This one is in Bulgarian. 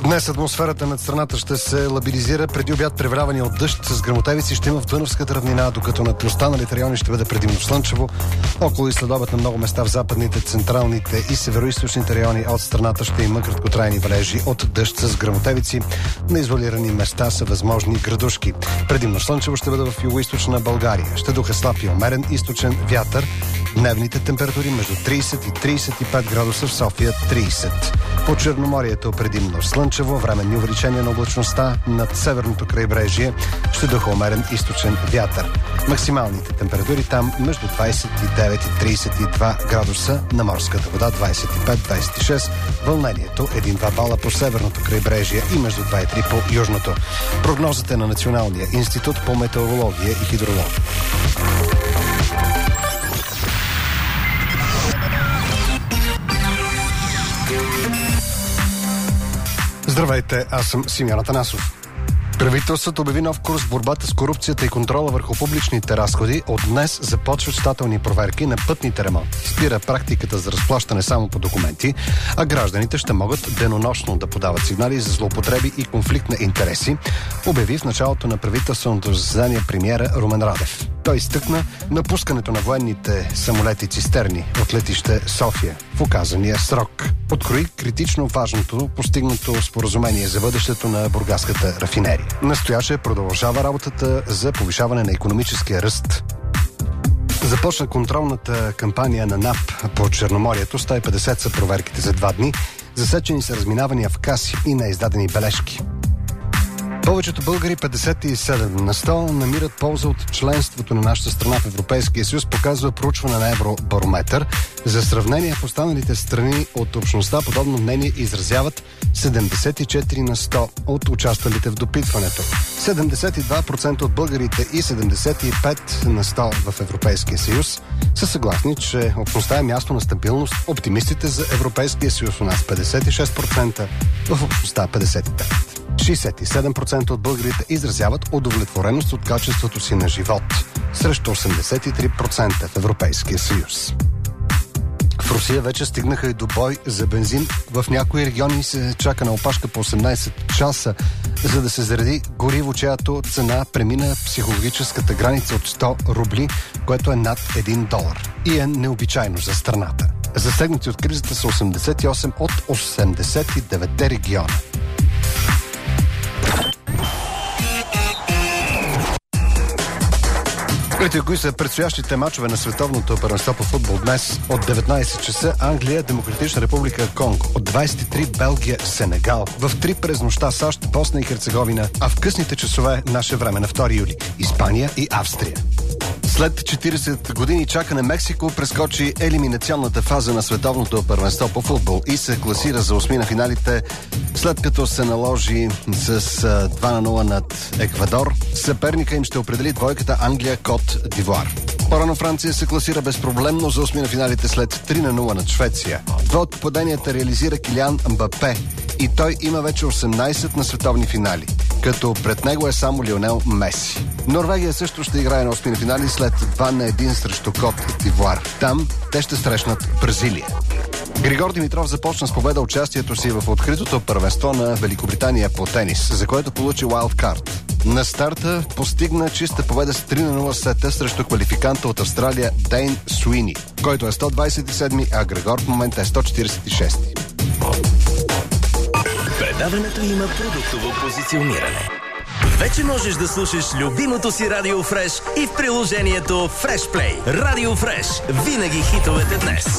Днес атмосферата над страната ще се лабилизира. Преди обяд превряване от дъжд с гръмотевици ще има в Дунавската равнина, докато над останалите райони ще бъде предимно слънчево. Около и следобед на много места в западните, централните и североизточните райони от страната ще има краткотрайни валежи от дъжд с гръмотевици. На изолирани места са възможни градушки. Предимно слънчево ще бъде в югоизточна България. Ще духа слаб и умерен източен вятър. Дневните температури между 30 и 35 градуса, в София 30. По Черноморието предимно слънчево, временни увеличения на облачността над северното крайбрежие, ще духа умерен източен вятър. Максималните температури там между 29 и 32 градуса, на морската вода 25-26, вълнението 1-2 бала по северното крайбрежие и между 2 и 3 по южното. Прогнозата е на Националния институт по метеорология и хидрология. Здравейте, аз съм Симеон Атанасов. Правителството обяви нов курс в борбата с корупцията и контрола върху публичните разходи. От днес започват щателни проверки на пътните ремонти. Спира практиката за разплащане само по документи, а гражданите ще могат денонощно да подават сигнали за злоупотреби и конфликт на интереси, обяви в началото на правителственото заседание премиера Румен Радев. Той изтъкна напускането на военните самолети-цистерни от летище София в указания срок. Открои критично важното постигнато споразумение за бъдещето на бургаската рафинерия. Настояше продължава работата за повишаване на икономическия ръст. Започна контролната кампания на НАП по Черноморието. 150 са проверките за 2 дни. Засечени са разминавания в каси и неиздадени бележки. Повечето българи, 57 на 100, намират полза от членството на нашата страна в Европейския съюз, показва проучване на Евробарометър. За сравнение, в останалите страни от общността подобно мнение изразяват 74 на 100 от участвалите в допитването. 72% от българите и 75 на 100 в Европейския съюз са съгласни, че общността е място на стабилност. Оптимистите за Европейския съюз у нас 56%, в общността 55%. 67% от българите изразяват удовлетвореност от качеството си на живот, срещу 83% в Европейския съюз. В Русия вече стигнаха и до бой за бензин. В някои региони се чака на опашка по 18 часа, за да се зареди гориво, чиято цена премина психологическата граница от 100 рубли, което е над $1 и е необичайно за страната. Засегнати от кризата са 88 от 89 региона. Кои са предстоящите мачове на световното първенство по футбол днес? От 19 часа Англия, Демократична република Конго. От 23 Белгия, Сенегал. В 3 през нощта САЩ, Босна и Херцеговина. А в късните часове наше време на 2 юли Испания и Австрия. След 40 години чакане Мексико прескочи елиминационната фаза на световното първенство по футбол и се класира за 8 на финалите, след като се наложи с 2-0 над Еквадор. Съперника им ще определи двойката Англия-Кот д'Ивуар. По-рано Франция се класира безпроблемно за 8 на финалите след 3-0 над Швеция. Два от попаденията реализира Килиан Мбапе и той има вече 18 на световни финали, като пред него е само Лионел Меси. Норвегия също ще играе на 8 на финали след 2-1 срещу Кот д'Ивуар. Там те ще срещнат Бразилия. Григор Димитров започна с победа участието си в откритото първенство на Великобритания по тенис, за което получи уайлдкарт. На старта постигна чиста победа с 3-0 сета срещу квалификанта от Австралия Дейн Суини, който е 127, а Григор в момента е 146. Предаването има продуктово позициониране. Вече можеш да слушаш любимото си Радио Фреш и в приложението Фреш Плей. Радио Фреш. Винаги хитовете днес.